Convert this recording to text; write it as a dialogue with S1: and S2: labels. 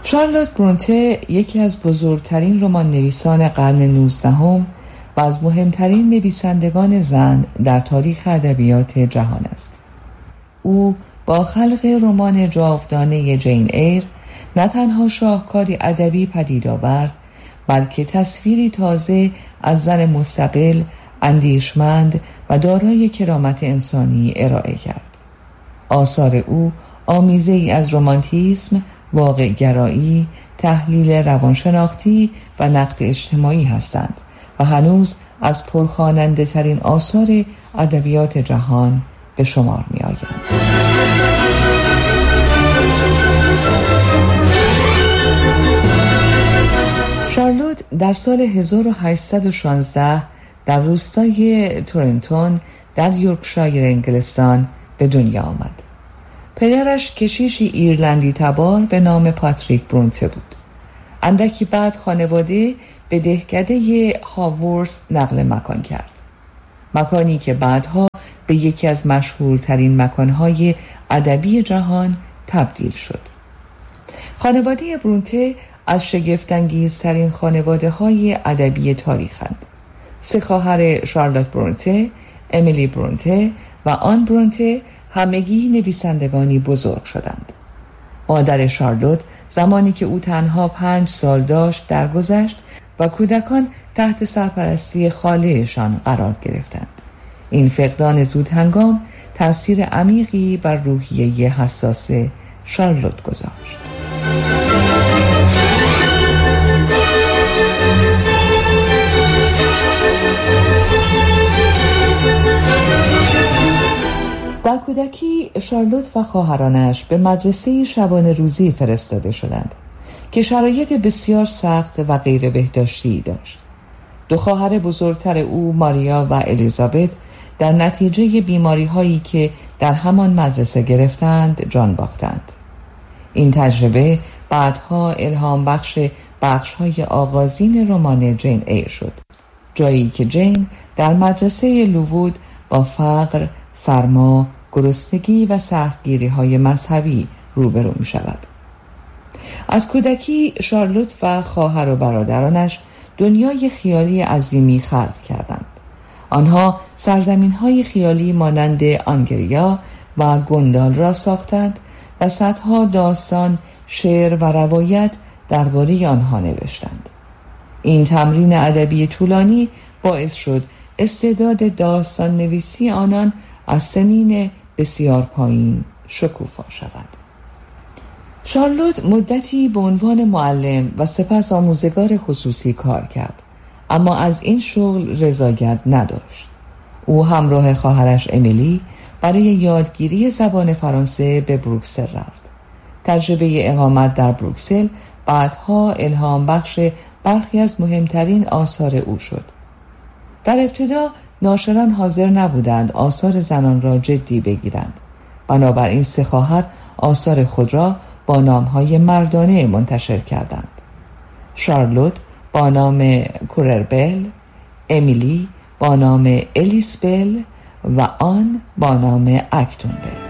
S1: شارلوت برونته یکی از بزرگترین رمان نویسان قرن 19 و از مهمترین نویسندگان زن در تاریخ ادبیات جهان است. او با خلق رمان جاودانه جین ایر نه تنها شاهکاری ادبی پدید آورد، بلکه تصویری تازه از زن مستقل، اندیشمند و دارای کرامت انسانی ارائه کرد. آثار او آمیزه‌ای از رمانتیسم، واقع‌گرایی، تحلیل روانشناختی و نقد اجتماعی هستند و هنوز از پرخواننده ترین آثار ادبیات جهان به شمار می آیند. شارلوت در سال 1816 در روستای تورنتون در یورکشایر انگلستان به دنیا آمد. پدرش کشیشی ایرلندی تبار به نام پاتریک برونته بود. اندکی بعد خانواده به دهکده هاورس نقل مکان کرد. مکانی که بعدها به یکی از مشهورترین مکانهای ادبی جهان تبدیل شد. خانواده برونته از شگفت‌انگیزترین خانواده‌های ادبی تاریخند. 3 خواهر شارلوت برونته، امیلی برونته و آن برونته همگی نویسندگانی بزرگ شدند. مادر شارلوت زمانی که او تنها 5 سال داشت درگذشت و کودکان تحت سرپرستی خاله‌شان قرار گرفتند. این فقدان زود هنگام تأثیر عمیقی بر روحیه حساس شارلوت گذاشت. در کودکی شارلوت و خواهرانش به مدرسه شبانه روزی فرستاده شدند که شرایط بسیار سخت و غیر بهداشتی داشت. 2 خواهر بزرگتر او، ماریا و الیزابت، در نتیجه بیماری هایی که در همان مدرسه گرفتند جان باختند. این تجربه بعدها الهام بخش های آغازین رمان جین ایر شد، جایی که جین در مدرسه لووود با فقر، سرما، گرسنگی و سختگیری‌های مذهبی روبرو می شود. از کودکی شارلوت و خواهر و برادرانش دنیای خیالی عظیمی خلق کردند. آنها سرزمین‌های خیالی مانند آنگریا و گوندال را ساختند و صدها داستان، شعر و روایت درباره آنها نوشتند. این تمرین ادبی طولانی باعث شد استعداد داستان نویسی آنان از سنین بسیار پایین شکوفا شود. شارلوت مدتی به عنوان معلم و سپس آموزگار خصوصی کار کرد، اما از این شغل رضایت نداشت. او همراه خواهرش امیلی برای یادگیری زبان فرانسه به بروکسل رفت. تجربه اقامت در بروکسل بعدها الهام بخش برخی از مهمترین آثار او شد. در ابتدا ناشران حاضر نبودند آثار زنان را جدی بگیرند. بنابراین 3 خواهر آثار خود را با نام‌های مردانه منتشر کردند. شارلوت با نام کورربل، امیلی با نام الیسبل و آن با نام اکتونبل.